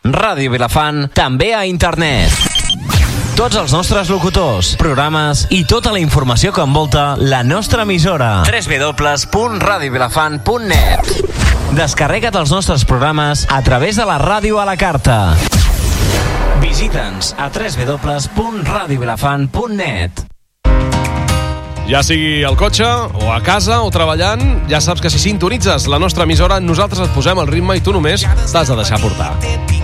Ràdio Vilafant, també a internet. Tots els nostres locutors, programes i tota la informació que envolta la nostra emissora. www.radiovilafant.net. Descarrega't els nostres programes a través de la ràdio a la carta. Visita'ns a www.radiovilafant.net. Ja sigui al cotxe, o a casa, o treballant, ja saps que si sintonitzes la nostra emissora, nosaltres et posem el ritme i tu només t'has de deixar portar.